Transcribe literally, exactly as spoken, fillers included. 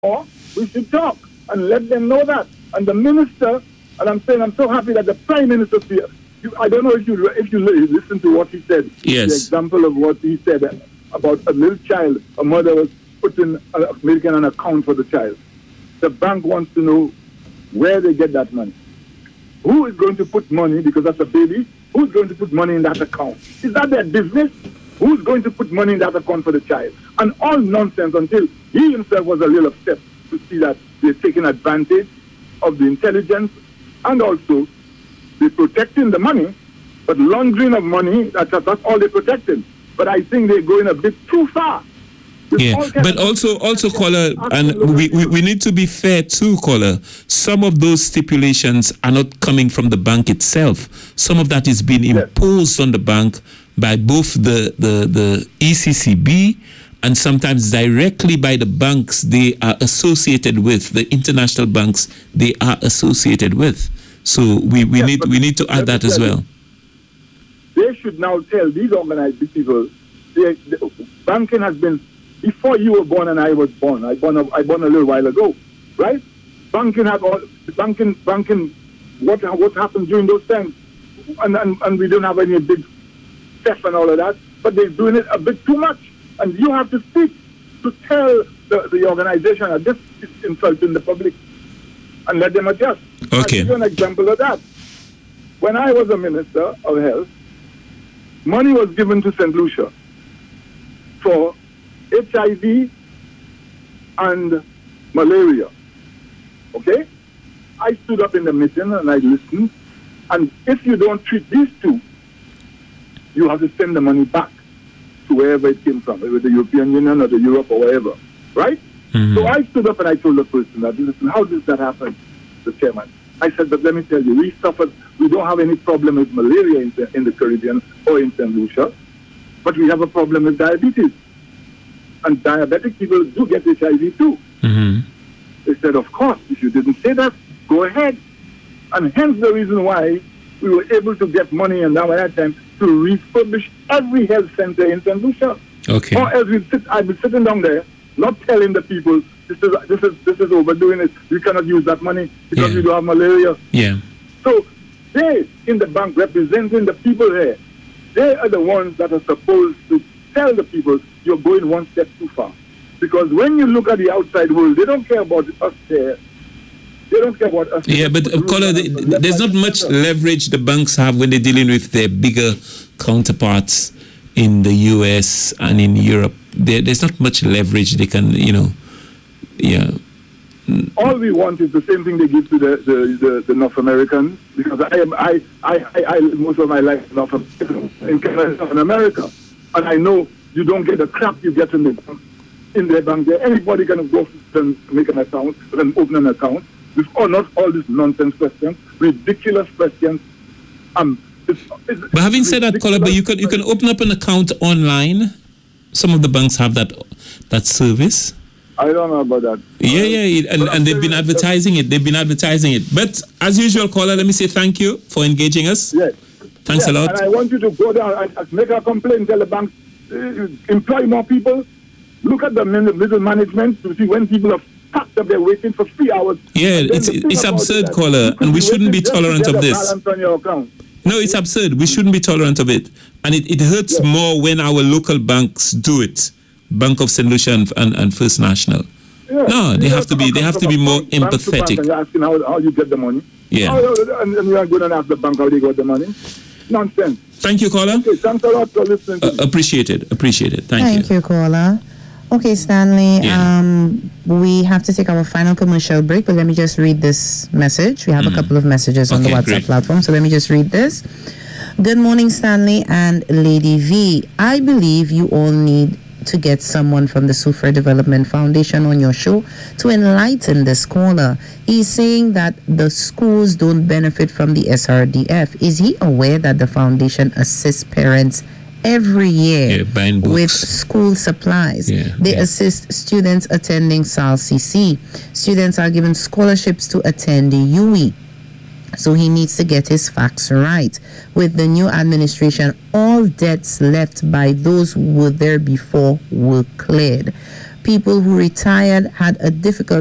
or we should talk and let them know that. And the minister, and I'm saying I'm so happy that the Prime Minister here, you, I don't know if you if you listen to what he said. Yes. The example of what he said about a little child, a mother was putting, uh, making an account for the child. The bank wants to know where they get that money. Who is going to put money, because that's a baby, who's going to put money in that account? Is that their business? Who's going to put money in that account for the child? And all nonsense until he himself was a little upset to see that they're taking advantage of the intelligence, and also they're protecting the money, but laundering of money, that's, that's all they're protecting. But I think they're going a bit too far. Yeah, but also, also, caller, and we, we, we need to be fair too, caller. Some of those stipulations are not coming from the bank itself. Some of that is being imposed on the bank by both the, the, the E C C B and sometimes directly by the banks they are associated with, the international banks they are associated with. So we, we, yes, need, we need to add that as well. They should now tell these organized people, they, the, banking has been, before you were born and I was born, I born a, I born a little while ago, right? Banking had all, banking, banking, what what happened during those times? And, and, and we don't have any big theft and all of that, but they're doing it a bit too much. And you have to speak to tell the, the organization that this is insulting the public and let them adjust. Okay. I'll give you an example of that. When I was a minister of health, money was given to Saint Lucia for H I V and malaria. Okay? I stood up in the meeting and I listened. And if you don't treat these two, you have to send the money back to wherever it came from, whether the European Union or the Europe or wherever. Right? Mm-hmm. So I stood up and I told the person that, listen, how does that happen, the chairman? I said, but let me tell you, we suffered, we don't have any problem with malaria in the, in the Caribbean or in Saint Lucia, but we have a problem with diabetes. And diabetic people do get H I V too. Mm-hmm. They said, of course, if you didn't say that, go ahead. And hence the reason why we were able to get money and now at that time to refurbish every health center in Saint Lucia. Okay. Or else we'd sit, I'd be sitting down there, not telling the people, this is this is this is overdoing it. We cannot use that money because yeah. we don't have malaria. Yeah. So they in the bank representing the people here, they are the ones that are supposed to tell the people you're going one step too far. Because when you look at the outside world, they don't care about us there. They don't care about us. Yeah, but uh, caller, the, the, there's not much leverage the banks have when they're dealing with their bigger counterparts in the U S and in Europe. There, there's not much leverage they can, you know, yeah. All we want is the same thing they give to the, the, the, the North Americans, because I am I, I, I, I most of my life in North America, in Canada and America, and I know you don't get the crap you get in the in their bank there. Anybody can go and make an account, and open an account. With all, not all these nonsense questions, ridiculous questions. Um, it's, it's but having said that, caller, but you can you can open up an account online. Some of the banks have that that service. I don't know about that. Yeah, yeah, and, and they've been advertising it. They've been advertising it. But as usual, caller, let me say thank you for engaging us. Yes. Thanks yes. a lot. And I want you to go down and make a complaint, tell the bank, uh, employ more people. Look at the middle management to see when people are packed up, they're waiting for three hours. Yeah, it's it's absurd, caller, and we shouldn't be tolerant of this. No, it's absurd. We shouldn't be tolerant of it. And it, it hurts yes. more when our local banks do it. Bank of Saint Lucia and, and, and First National. Yeah. No, they you have to be they have to be more bank empathetic. Bank and you're asking how, how you get the money. Yeah. How, and, and you're going to ask the bank how they got the money. Nonsense. Thank you, caller. Okay, thanks a lot for listening to uh, me. Appreciate it. Appreciate it. Thank, Thank you. you, caller. Okay, Stanley, yeah. um, we have to take our final commercial break, but let me just read this message. We have mm. a couple of messages on okay, the WhatsApp great. platform, so let me just read this. Good morning, Stanley and Lady V. I believe you all need to get someone from the Sufra Development Foundation on your show to enlighten this caller. He's saying that the schools don't benefit from the S R D F. Is he aware that the foundation assists parents every year yeah, buying books. with school supplies? Yeah, they yeah. assist students attending S A L C C. Students are given scholarships to attend the U I. So he needs to get his facts right. With the new administration, all debts left by those who were there before were cleared. people who retired had a difficult